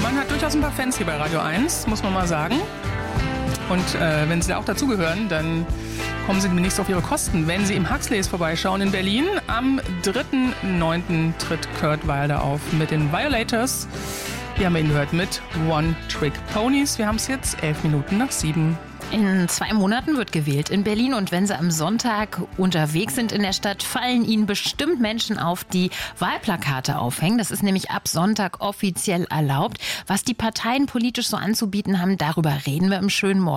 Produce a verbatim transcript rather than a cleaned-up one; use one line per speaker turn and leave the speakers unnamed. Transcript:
Mann hat durchaus ein paar Fans hier bei Radio eins, muss man mal sagen. Und äh, wenn Sie da auch dazugehören, dann kommen Sie demnächst auf Ihre Kosten, wenn Sie im Huxleys vorbeischauen in Berlin. Am dritten neunten tritt Kurt Wilder auf mit den Violators. Wir haben ihn gehört mit One Trick Ponies. Wir haben es jetzt elf Minuten nach sieben.
In zwei Monaten wird gewählt in Berlin und wenn Sie am Sonntag unterwegs sind in der Stadt, fallen Ihnen bestimmt Menschen auf, die Wahlplakate aufhängen. Das ist nämlich ab Sonntag offiziell erlaubt. Was die Parteien politisch so anzubieten haben, darüber reden wir im schönen Morgen.